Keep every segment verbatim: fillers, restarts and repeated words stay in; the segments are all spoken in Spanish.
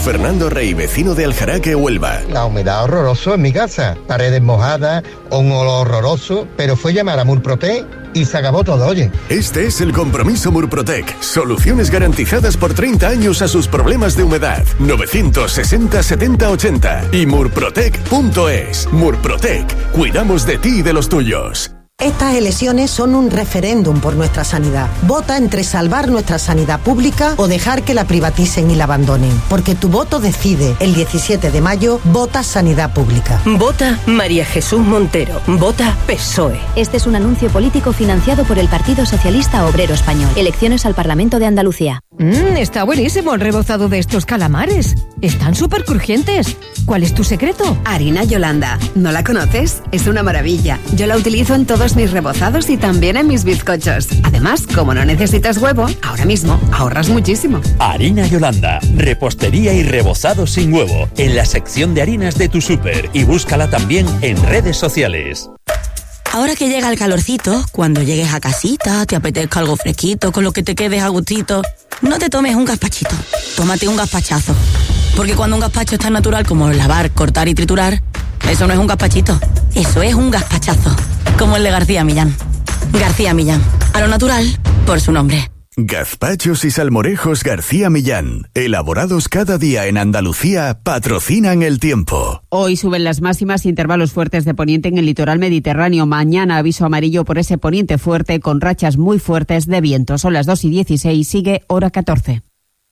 Fernando Rey, vecino de Aljaraque, Huelva. La humedad horroroso en mi casa, paredes mojadas, un olor horroroso, pero fue llamar a Murprotec y se acabó todo, oye. Este es el compromiso Murprotec. Soluciones garantizadas por treinta años a sus problemas de humedad. novecientos sesenta setenta ochenta y murprotec punto es. Murprotec. Cuidamos de ti y de los tuyos. Estas elecciones son un referéndum por nuestra sanidad. Vota entre salvar nuestra sanidad pública o dejar que la privaticen y la abandonen. Porque tu voto decide. El diecisiete de mayo, vota sanidad pública. Vota María Jesús Montero. Vota P S O E. Este es un anuncio político financiado por el Partido Socialista Obrero Español. Elecciones al Parlamento de Andalucía. Mmm, está buenísimo el rebozado de estos calamares. Están súper crujientes. ¿Cuál es tu secreto? Harina Yolanda. ¿No la conoces? Es una maravilla. Yo la utilizo en todos mis rebozados y también en mis bizcochos. Además, como no necesitas huevo, ahora mismo ahorras muchísimo. Harina Yolanda, repostería y rebozado sin huevo, en la sección de harinas de tu súper, y búscala también en redes sociales. Ahora que llega el calorcito, cuando llegues a casita, te apetezca algo fresquito, con lo que te quedes a gustito, no te tomes un gazpachito, tómate un gazpachazo. Porque cuando un gazpacho es tan natural como lavar, cortar y triturar, eso no es un gazpachito, eso es un gazpachazo. Como el de García Millán. García Millán, a lo natural, por su nombre. Gazpachos y salmorejos García Millán, elaborados cada día en Andalucía, patrocinan el tiempo. Hoy suben las máximas, intervalos fuertes de poniente en el litoral mediterráneo. Mañana aviso amarillo por ese poniente fuerte con rachas muy fuertes de viento. Son las dos y dieciséis, sigue hora catorce.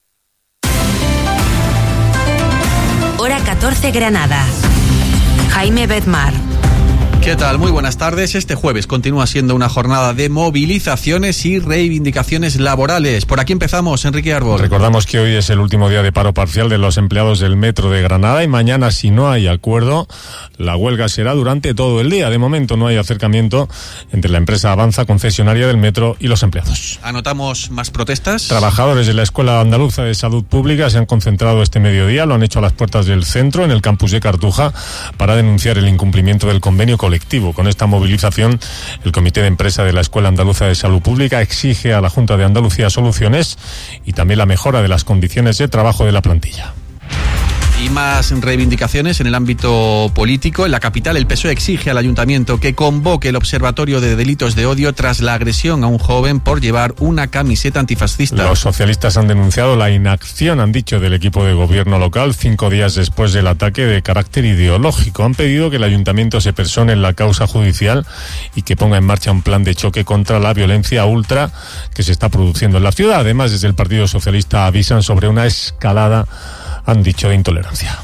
Hora catorce Granada. Jaime Bedmar. ¿Qué tal? Muy buenas tardes. Este jueves continúa siendo una jornada de movilizaciones y reivindicaciones laborales. Por aquí empezamos, Enrique Árbol. Recordamos que hoy es el último día de paro parcial de los empleados del Metro de Granada y mañana, si no hay acuerdo, la huelga será durante todo el día. De momento no hay acercamiento entre la empresa Avanza, concesionaria del Metro, y los empleados. ¿Anotamos más protestas? Trabajadores de la Escuela Andaluza de Salud Pública se han concentrado este mediodía, lo han hecho a las puertas del centro, en el campus de Cartuja, para denunciar el incumplimiento del convenio colectivo. Con esta movilización, el Comité de Empresa de la Escuela Andaluza de Salud Pública exige a la Junta de Andalucía soluciones y también la mejora de las condiciones de trabajo de la plantilla. Y más reivindicaciones en el ámbito político. En la capital, el P S O E exige al ayuntamiento que convoque el Observatorio de Delitos de Odio tras la agresión a un joven por llevar una camiseta antifascista. Los socialistas han denunciado la inacción, han dicho, del equipo de gobierno local cinco días después del ataque de carácter ideológico. Han pedido que el ayuntamiento se persone en la causa judicial y que ponga en marcha un plan de choque contra la violencia ultra que se está produciendo en la ciudad. Además, desde el Partido Socialista avisan sobre una escalada, han dicho, de intolerancia.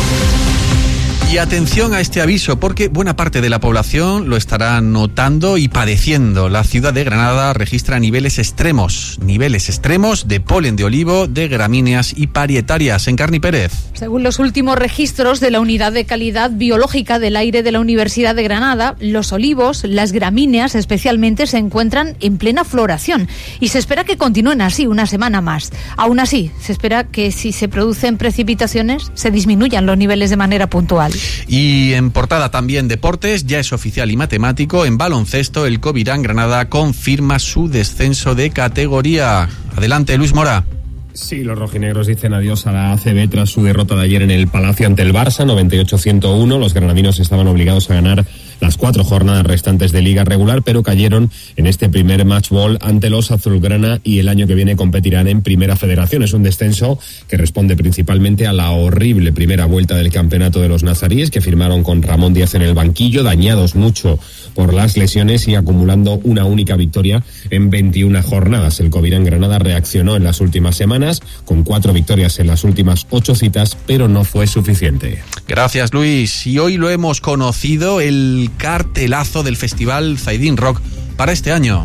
Y atención a este aviso, porque buena parte de la población lo estará notando y padeciendo. La ciudad de Granada registra niveles extremos, niveles extremos de polen de olivo, de gramíneas y parietarias. Encarni Pérez. Según los últimos registros de la Unidad de Calidad Biológica del Aire de la Universidad de Granada, los olivos, las gramíneas especialmente, se encuentran en plena floración y se espera que continúen así una semana más. Aún así, se espera que si se producen precipitaciones se disminuyan los niveles de manera puntual. Y en portada también deportes, ya es oficial y matemático, en baloncesto el Covirán Granada confirma su descenso de categoría. Adelante, Luis Mora. Sí, los rojinegros dicen adiós a la A C B tras su derrota de ayer en el Palacio ante el Barça, noventa y ocho a ciento uno. Los granadinos estaban obligados a ganar las cuatro jornadas restantes de liga regular, pero cayeron en este primer match ball ante los azulgrana y el año que viene competirán en Primera Federación. Es un descenso que responde principalmente a la horrible primera vuelta del campeonato de los nazaríes, que firmaron con Ramón Díaz en el banquillo, dañados mucho por las lesiones y acumulando una única victoria en veintiuna jornadas. El Covirán Granada reaccionó en las últimas semanas con cuatro victorias en las últimas ocho citas, pero no fue suficiente. Gracias, Luis. Y hoy lo hemos conocido, el cartelazo del Festival Zaidín Rock para este año.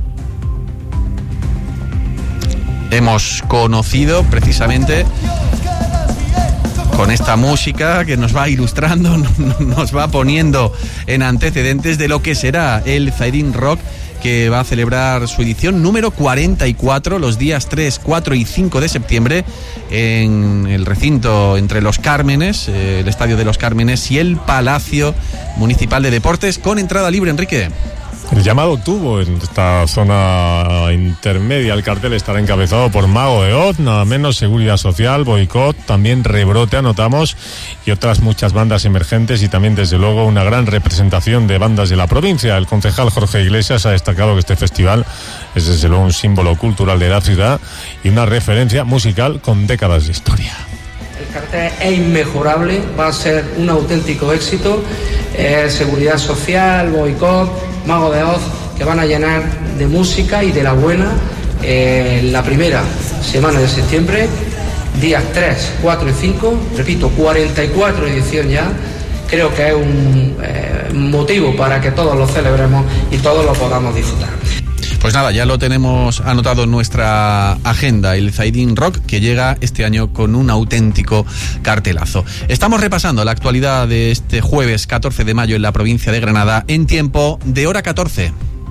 Hemos conocido precisamente con esta música que nos va ilustrando, nos va poniendo en antecedentes de lo que será el Zaidín Rock, que va a celebrar su edición número cuarenta y cuatro los días tres, cuatro y cinco de septiembre en el recinto entre Los Cármenes, eh, el Estadio de Los Cármenes y el Palacio Municipal de Deportes, con entrada libre, Enrique. El llamado tubo en esta zona intermedia. El cartel estará encabezado por Mago de Oz, nada menos, Seguridad Social, Boicot, también Rebrote, anotamos, y otras muchas bandas emergentes, y también, desde luego, una gran representación de bandas de la provincia. El concejal Jorge Iglesias ha destacado que este festival es, desde luego, un símbolo cultural de la ciudad y una referencia musical con décadas de historia. El cartel es inmejorable, va a ser un auténtico éxito. Eh, Seguridad Social, Boicot, Mago de Oz, que van a llenar de música y de la buena eh, la primera semana de septiembre, días tres, cuatro y cinco, repito, cuarenta y cuatro edición ya. Creo que es un eh, motivo para que todos lo celebremos y todos lo podamos disfrutar. Pues nada, ya lo tenemos anotado en nuestra agenda, el Zaidín Rock, que llega este año con un auténtico cartelazo. Estamos repasando la actualidad de este jueves catorce de mayo en la provincia de Granada en tiempo de Hora catorce.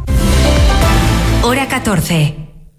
Hora catorce.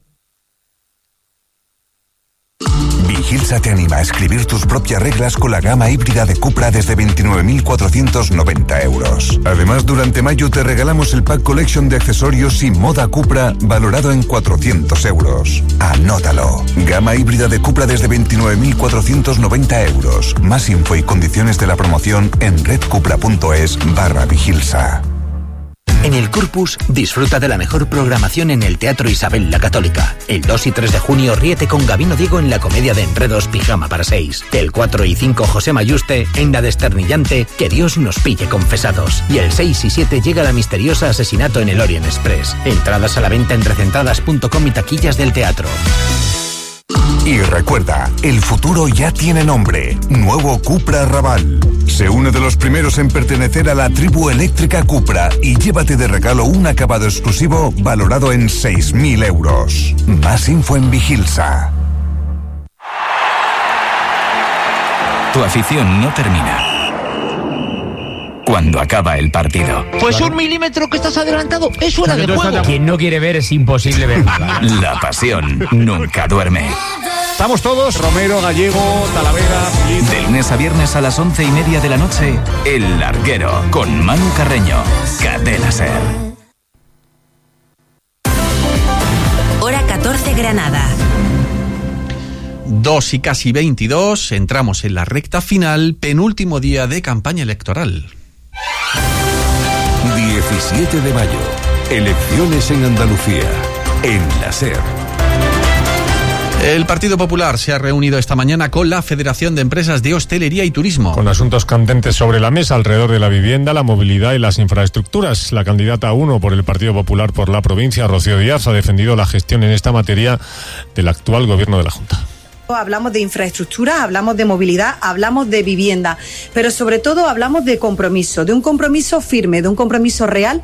Vigilsa te anima a escribir tus propias reglas con la gama híbrida de Cupra desde veintinueve mil cuatrocientos noventa euros. Además, durante mayo te regalamos el Pack Collection de accesorios y moda Cupra valorado en cuatrocientos euros. Anótalo. Gama híbrida de Cupra desde veintinueve mil cuatrocientos noventa euros. Más info y condiciones de la promoción en redcupra.es barra Vigilsa. En el Corpus, disfruta de la mejor programación en el Teatro Isabel la Católica. El dos y tres de junio, ríete con Gabino Diego en la comedia de enredos Pijama para seis. El cuatro y cinco, José Mayuste en la desternillante Que Dios nos pille confesados. Y el seis y siete llega la misteriosa Asesinato en el Orient Express. Entradas a la venta en recentradas punto com y taquillas del teatro. Y recuerda, el futuro ya tiene nombre. Nuevo Cupra Raval. Sé uno de los primeros en pertenecer a la tribu eléctrica Cupra y llévate de regalo un acabado exclusivo valorado en seis mil euros. Más info en Vigilsa. Tu afición no termina cuando acaba el partido. Pues un milímetro que estás adelantado es fuera de juego. Quien no quiere ver es imposible ver. La pasión nunca duerme. Estamos todos, Romero, Gallego, Talavera, Feliz. De lunes a viernes a las once y media de la noche, El Larguero, con Manu Carreño, Cadena Ser. Hora catorce, Granada. Dos y casi veintidós, entramos en la recta final, penúltimo día de campaña electoral. diecisiete de mayo, elecciones en Andalucía, en la SER. El Partido Popular se ha reunido esta mañana con la Federación de Empresas de Hostelería y Turismo. Con asuntos candentes sobre la mesa alrededor de la vivienda, la movilidad y las infraestructuras. La candidata uno por el Partido Popular por la provincia, Rocío Díaz, ha defendido la gestión en esta materia del actual gobierno de la Junta. Hablamos de infraestructura, hablamos de movilidad, hablamos de vivienda, pero sobre todo hablamos de compromiso, de un compromiso firme, de un compromiso real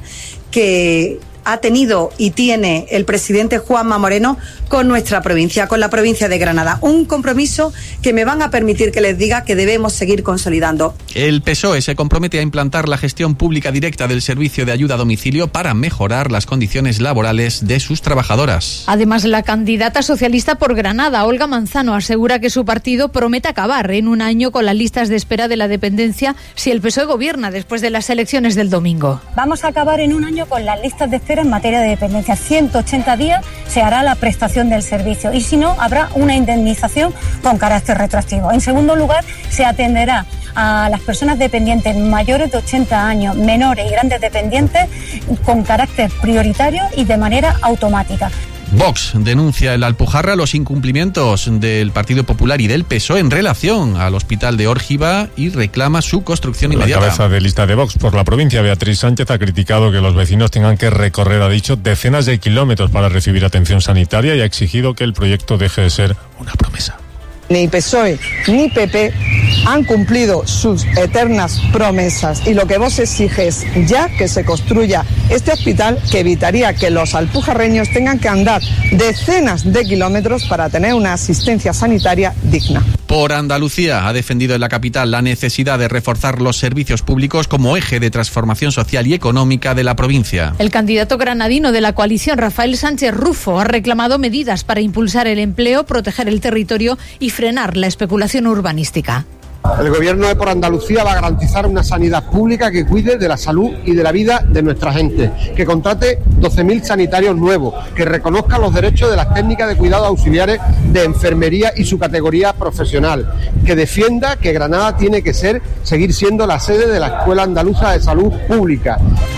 que ha tenido y tiene el presidente Juanma Moreno con nuestra provincia, con la provincia de Granada. Un compromiso que me van a permitir que les diga que debemos seguir consolidando. El P S O E se compromete a implantar la gestión pública directa del servicio de ayuda a domicilio para mejorar las condiciones laborales de sus trabajadoras. Además, la candidata socialista por Granada, Olga Manzano, asegura que su partido promete acabar en un año con las listas de espera de la dependencia si el P S O E gobierna después de las elecciones del domingo. Vamos a acabar en un año con las listas de espera en materia de dependencia. ciento ochenta días se hará la prestación del servicio y si no, habrá una indemnización con carácter retroactivo. En segundo lugar, se atenderá a las personas dependientes mayores de ochenta años, menores y grandes dependientes con carácter prioritario y de manera automática. Vox denuncia en la Alpujarra los incumplimientos del Partido Popular y del P S O E en relación al hospital de Órgiva y reclama su construcción inmediata. La cabeza de lista de Vox por la provincia, Beatriz Sánchez, ha criticado que los vecinos tengan que recorrer, ha dicho, decenas de kilómetros para recibir atención sanitaria y ha exigido que el proyecto deje de ser una promesa. Ni P S O E ni P P han cumplido sus eternas promesas y lo que Vox exige es ya que se construya este hospital que evitaría que los alpujarreños tengan que andar decenas de kilómetros para tener una asistencia sanitaria digna. Por Andalucía ha defendido en la capital la necesidad de reforzar los servicios públicos como eje de transformación social y económica de la provincia. El candidato granadino de la coalición, Rafael Sánchez Rufo, ha reclamado medidas para impulsar el empleo, proteger el territorio y frenar la especulación urbanística. El Gobierno de Por Andalucía va a garantizar una sanidad pública que cuide de la salud y de la vida de nuestra gente, que contrate doce mil sanitarios nuevos, que reconozca los derechos de las técnicas de cuidados auxiliares de enfermería y su categoría profesional, que defienda que Granada tiene que ser, seguir siendo la sede de la Escuela Andaluza de Salud Pública.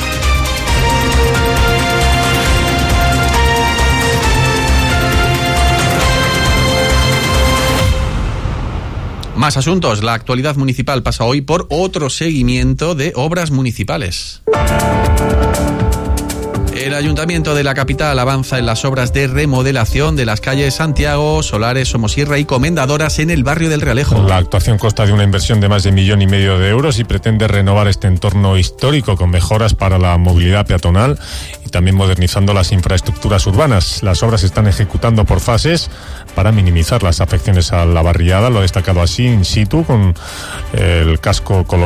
Más asuntos. La actualidad municipal pasa hoy por otro seguimiento de obras municipales. El Ayuntamiento de la capital avanza en las obras de remodelación de las calles Santiago, Solares, Somosierra y Comendadoras en el barrio del Realejo. La actuación consta de una inversión de más de millón y medio de euros y pretende renovar este entorno histórico con mejoras para la movilidad peatonal y también modernizando las infraestructuras urbanas. Las obras se están ejecutando por fases para minimizar las afecciones a la barriada. Lo ha destacado así in situ con el casco colocado